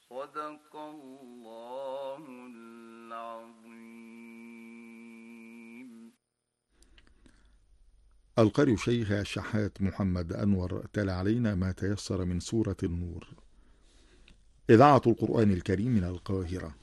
صدق الله العظيم. القارئ الشيخ الشحات محمد أنور تلا علينا ما تيسر من سورة النور. إذاعة القرآن الكريم من القاهرة.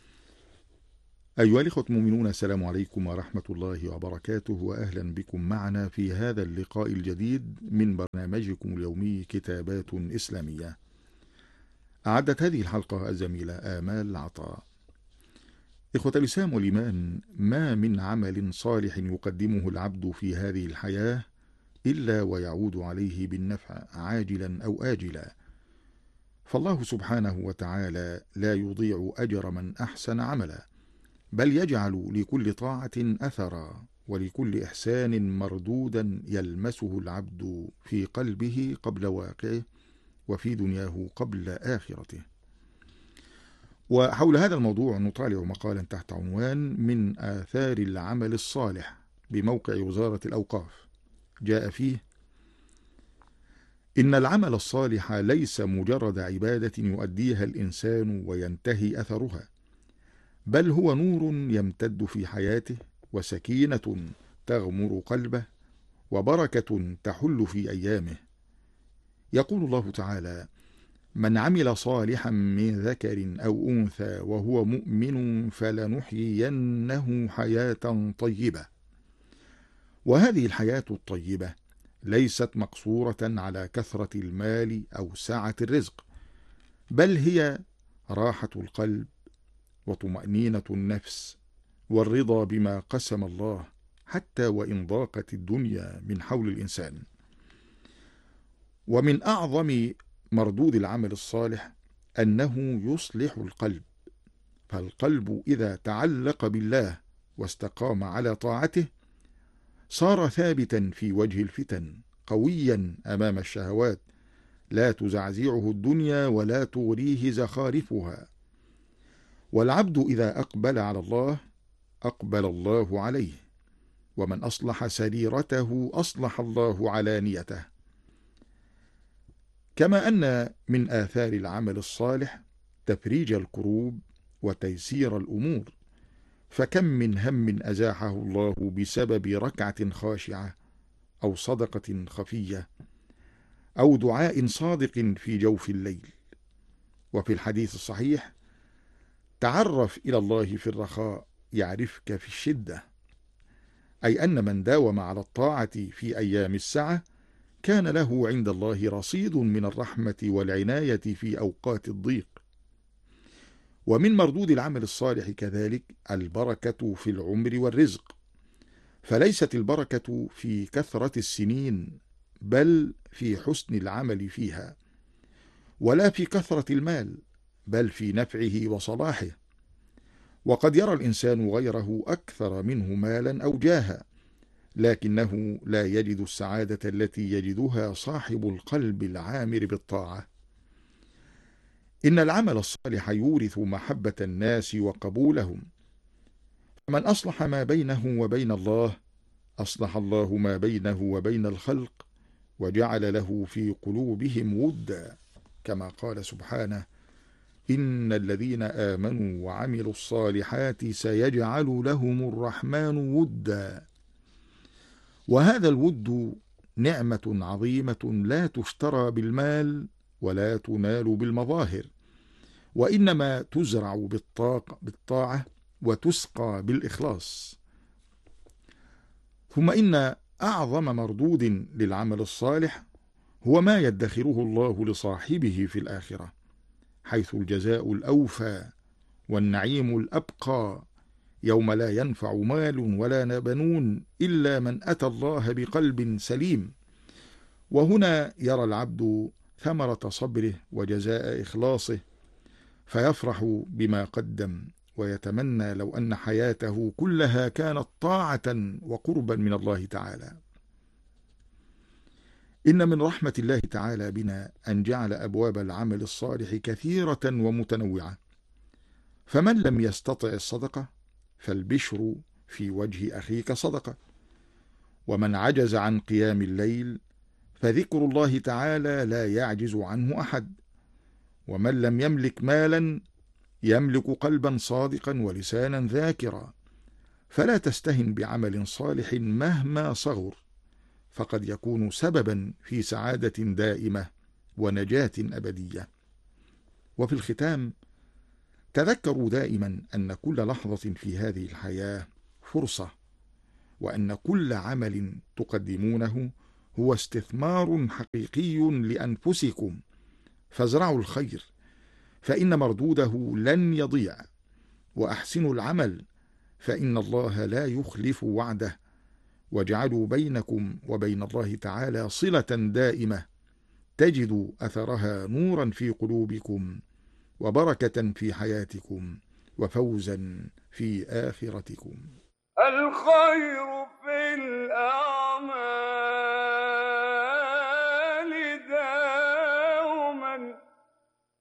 أيها الإخوة المؤمنون، السلام عليكم ورحمة الله وبركاته، وأهلا بكم معنا في هذا اللقاء الجديد من برنامجكم اليومي كتابات إسلامية. أعدت هذه الحلقة الزميلة آمال عطاء. إخوة الإسلام والإيمان، ما من عمل صالح يقدمه العبد في هذه الحياة إلا ويعود عليه بالنفع عاجلا أو آجلا، فالله سبحانه وتعالى لا يضيع أجر من أحسن عملا، بل يجعل لكل طاعة أثرا ولكل إحسان مردودا يلمسه العبد في قلبه قبل واقعه، وفي دنياه قبل آخرته. وحول هذا الموضوع نطالع مقالا تحت عنوان من آثار العمل الصالح بموقع وزارة الأوقاف. جاء فيه: إن العمل الصالح ليس مجرد عبادة يؤديها الإنسان وينتهي أثرها، بل هو نور يمتد في حياته، وسكينة تغمر قلبه، وبركة تحل في أيامه. يقول الله تعالى: من عمل صالحا من ذكر أو أنثى وهو مؤمن فلنحيينه حياة طيبة. وهذه الحياة الطيبة ليست مقصورة على كثرة المال أو سعة الرزق، بل هي راحة القلب وطمأنينة النفس والرضا بما قسم الله، حتى وإن ضاقت الدنيا من حول الإنسان. ومن أعظم مردود العمل الصالح أنه يصلح القلب، فالقلب إذا تعلق بالله واستقام على طاعته صار ثابتا في وجه الفتن، قويا أمام الشهوات، لا تزعزعه الدنيا ولا تغريه زخارفها. والعبد إذا أقبل على الله أقبل الله عليه، ومن أصلح سريرته أصلح الله علانيته. كما أن من آثار العمل الصالح تفريج الكروب وتيسير الأمور، فكم من هم أزاحه الله بسبب ركعة خاشعة أو صدقة خفية أو دعاء صادق في جوف الليل. وفي الحديث الصحيح: تعرف إلى الله في الرخاء يعرفك في الشدة، أي أن من داوم على الطاعة في أيام السعة كان له عند الله رصيد من الرحمة والعناية في أوقات الضيق. ومن مردود العمل الصالح كذلك البركة في العمر والرزق، فليست البركة في كثرة السنين، بل في حسن العمل فيها، ولا في كثرة المال، بل في نفعه وصلاحه. وقد يرى الإنسان غيره أكثر منه مالا أو جاها، لكنه لا يجد السعادة التي يجدها صاحب القلب العامر بالطاعة. إن العمل الصالح يورث محبة الناس وقبولهم، فمن أصلح ما بينه وبين الله أصلح الله ما بينه وبين الخلق، وجعل له في قلوبهم ودا، كما قال سبحانه: إن الذين آمنوا وعملوا الصالحات سيجعل لهم الرحمن ودا. وهذا الود نعمة عظيمة لا تشترى بالمال ولا تنال بالمظاهر، وإنما تزرع بالطاعة وتسقى بالإخلاص. ثم إن أعظم مردود للعمل الصالح هو ما يدخره الله لصاحبه في الآخرة، حيث الجزاء الأوفى والنعيم الأبقى، يوم لا ينفع مال ولا بنون إلا من أتى الله بقلب سليم. وهنا يرى العبد ثمرة صبره وجزاء إخلاصه، فيفرح بما قدم، ويتمنى لو أن حياته كلها كانت طاعة وقربا من الله تعالى. إن من رحمة الله تعالى بنا أن جعل أبواب العمل الصالح كثيرة ومتنوعة، فمن لم يستطع الصدقة فالبشر في وجه أخيك صدقة، ومن عجز عن قيام الليل فذكر الله تعالى لا يعجز عنه أحد، ومن لم يملك مالا يملك قلبا صادقا ولسانا ذاكرا. فلا تستهن بعمل صالح مهما صغر، فقد يكون سببا في سعادة دائمة ونجاة أبدية. وفي الختام، تذكروا دائما أن كل لحظة في هذه الحياة فرصة، وأن كل عمل تقدمونه هو استثمار حقيقي لأنفسكم، فازرعوا الخير فإن مردوده لن يضيع، وأحسنوا العمل فإن الله لا يخلف وعده، واجعلوا بينكم وبين الله تعالى صلة دائمة تجدوا أثرها نورا في قلوبكم وبركة في حياتكم وفوزا في آخرتكم. الخير